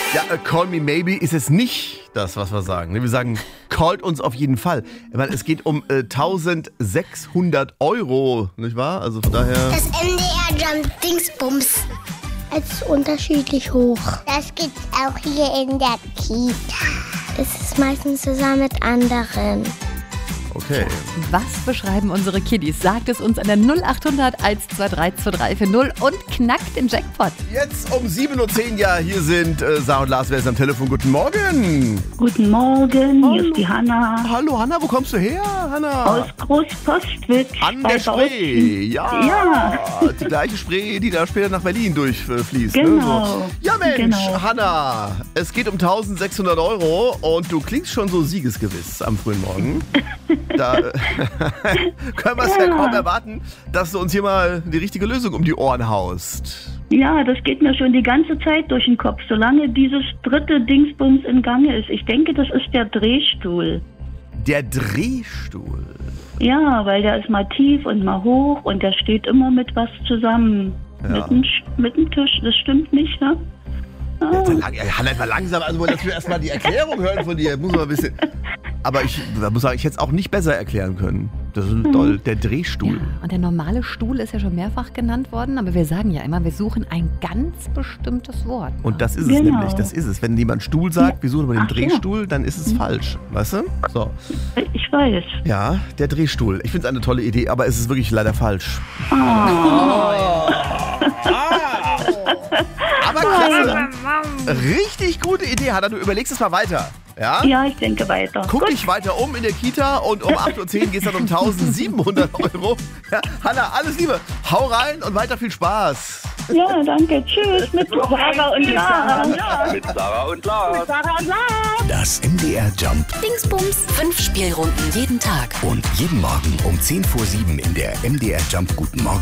Ja, Call Me Maybe ist es nicht das, was wir sagen. Wir sagen, callt uns auf jeden Fall. Ich meine, es geht um 1600 €, nicht wahr? Also von daher... Das MDR Jump Dingsbums. Es ist unterschiedlich hoch. Das gibt's auch hier in der Kita. Es ist meistens zusammen mit anderen. Okay. Was beschreiben unsere Kiddies? Sagt es uns an der 0800 123 2340 und knackt den Jackpot. Jetzt um 7.10 Uhr, ja, hier sind Sarah und Lars, wer ist am Telefon? Guten Morgen. Guten Morgen, hier ist die Hanna Hallo Hanna, wo kommst du her, Hanna? aus Großpostwitz. An bei der Spree, ja. Ja. Die gleiche Spree, die da später nach Berlin durchfließt. Genau. Ne? So. Ja Mensch, Genau. Hanna, es geht um 1600 € und du klingst schon so siegesgewiss am frühen Morgen. Da können wir es ja kaum erwarten, dass du uns hier mal die richtige Lösung um die Ohren haust. Ja, das geht mir schon die ganze Zeit durch den Kopf, solange dieses dritte Dingsbums in Gange ist. Ich denke, das ist der Drehstuhl. Der Drehstuhl. Ja, weil der ist mal tief und mal hoch und der steht immer mit was zusammen. Ja. Mit dem Tisch, das stimmt nicht, ne? Ah. Hanna, mal langsam, also dass wir erstmal die Erklärung hören von dir. Muss man ein bisschen. Aber ich muss sagen, ich hätte es auch nicht besser erklären können. Das ist toll, der Drehstuhl. Ja, und der normale Stuhl ist ja schon mehrfach genannt worden, aber wir sagen ja immer, wir suchen ein ganz bestimmtes Wort. Und das ist es Genau. nämlich, das ist es. Wenn jemand Stuhl sagt, wir suchen aber den Ach, Drehstuhl, dann ist es falsch. Weißt du? So. Ich weiß. Ja, der Drehstuhl. Ich finde es eine tolle Idee, aber es ist wirklich leider falsch. Aber klasse. Richtig gute Idee, Hanna. Du überlegst es mal weiter. Ja? Ja, ich denke weiter. Guck dich weiter um in der Kita und um 8.10 Uhr geht es dann um 1700 €. Ja, Hanna, alles Liebe. Hau rein und weiter viel Spaß. Ja, danke. Tschüss. Mit Sarah und Lara. Mit Sarah und Lars. Das MDR Jump Dingsbums. 5 Spielrunden jeden Tag. und jeden Morgen um 10 vor 7 in der MDR Jump Guten Morgen